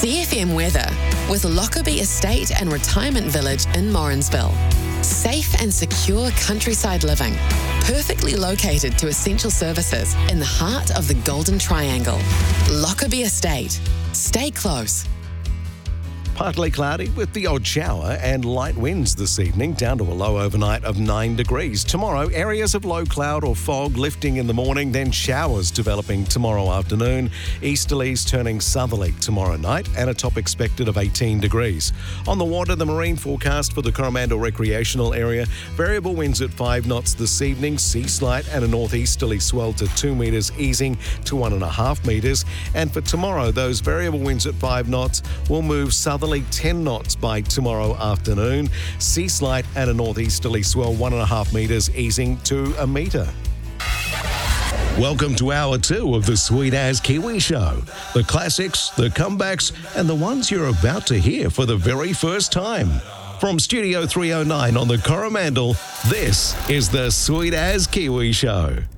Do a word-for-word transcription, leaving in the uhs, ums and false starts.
C F M weather with Lockerbie Estate and Retirement Village in Morrinsville. Safe and secure countryside living, perfectly located to essential services in the heart of the Golden Triangle. Lockerbie Estate. Stay close. Partly cloudy with the odd shower and light winds this evening, down to a low overnight of nine degrees. Tomorrow, areas of low cloud or fog lifting in the morning, then showers developing tomorrow afternoon. Easterlies turning southerly tomorrow night and a top expected of eighteen degrees. On the water, the marine forecast for the Coromandel recreational area. Variable winds at five knots this evening, sea slight and a northeasterly swell to two metres, easing to one and a half metres. And for tomorrow, those variable winds at five knots will move southerly ten knots by tomorrow afternoon. Sea slight and a northeasterly swell one and a half metres, easing to a metre. Welcome to hour two of the Sweet As Kiwi Show. The classics, the comebacks, and the ones you're about to hear for the very first time. From Studio three oh nine on the Coromandel, this is the Sweet As Kiwi Show.